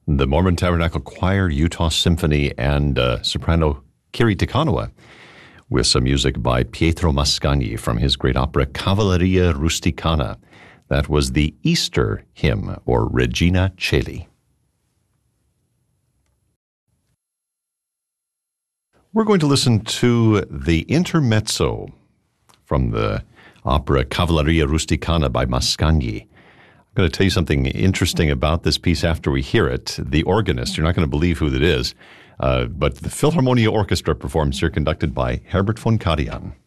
The Mormon Tabernacle Choir, Utah Symphony, and soprano Kiri Tikanoa, with some music by Pietro Mascagni from his great opera Cavalleria Rusticana. That was the Easter hymn, or Regina Caeli. We're going to listen to the intermezzo from the opera Cavalleria Rusticana by Mascagni. I'm going to tell you something interesting about this piece after we hear it. The organist, you're not going to believe who that is, but the Philharmonia Orchestra performs here, conducted by Herbert von Karajan.